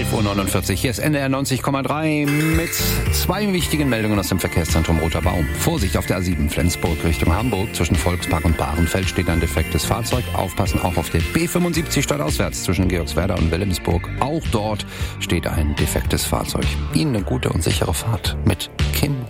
11.49 Uhr, hier ist NDR 90,3 mit zwei wichtigen Meldungen aus dem Verkehrszentrum Roter Baum. Vorsicht auf der A7 Flensburg Richtung Hamburg. Zwischen Volkspark und Bahrenfeld steht ein defektes Fahrzeug. Aufpassen auch auf der B75 stadtauswärts zwischen Georgswerda und Wilhelmsburg. Auch dort steht ein defektes Fahrzeug. Ihnen eine gute und sichere Fahrt mit Kim